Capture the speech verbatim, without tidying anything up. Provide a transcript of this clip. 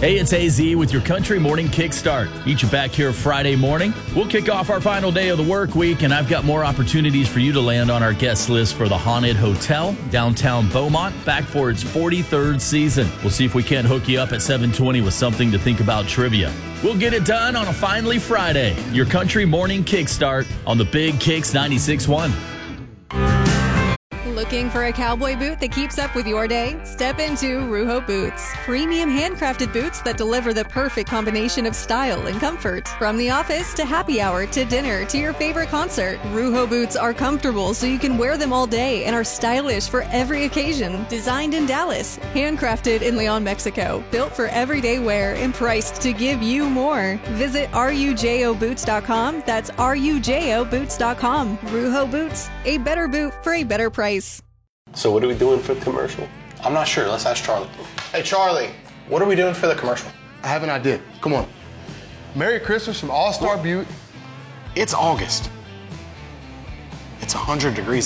Hey, it's A Z with your Country Morning Kickstart. Meet you back here Friday morning. We'll kick off our final day of the work week, and I've got more opportunities for you to land on our guest list for the Haunted Hotel, downtown Beaumont, back for its forty-third season. We'll see if we can't hook you up at seven twenty with something to think about trivia. We'll get it done on a Finally Friday. Your Country Morning Kickstart on the Big Kicks ninety-six point one. Looking for a cowboy boot that keeps up with your day? Step into Ruho Boots. Premium handcrafted boots that deliver the perfect combination of style and comfort. From the office to happy hour to dinner to your favorite concert, Ruho Boots are comfortable so you can wear them all day and are stylish for every occasion. Designed in Dallas, handcrafted in Leon, Mexico. Built for everyday wear and priced to give you more. Visit R U J O boots dot com. That's R U J O boots dot com. Ruho Boots. A better boot for a better price. So what are we doing for the commercial? I'm not sure. Let's ask Charlie. Hey, Charlie, what are we doing for the commercial? I have an idea. Come on. Merry Christmas from All-Star Butte. It's August. It's one hundred degrees